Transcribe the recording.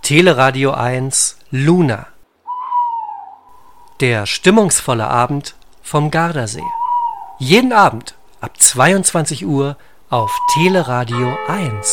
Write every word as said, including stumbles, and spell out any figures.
Teleradio eins Luna. Der stimmungsvolle Abend vom Gardasee. Jeden Abend ab zweiundzwanzig Uhr auf Teleradio eins.